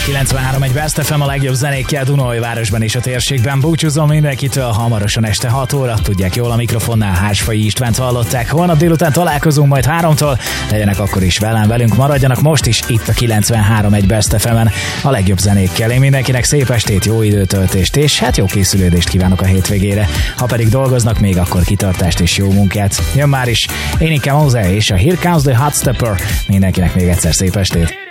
93 Best FM, a legjobb zenékkel Dunaújvárosban és a térségben. Búcsúzom mindenkitől, hamarosan este 6 óra. Tudják jól, a mikrofonnál Hársfai Istvánt hallották. Holnap délután találkozunk majd 3-tól. Legyenek akkor is velünk, maradjanak most is itt a 93 Best FM-en a legjobb zenékkel. Én mindenkinek szép estét, jó időtöltést és hát jó készülődést kívánok a hétvégére. Ha pedig dolgoznak még, akkor kitartást és jó munkát. Jön már is Énike Móze és a Here Comes the Hot Stepper. Mindenkinek még egyszer szép estét.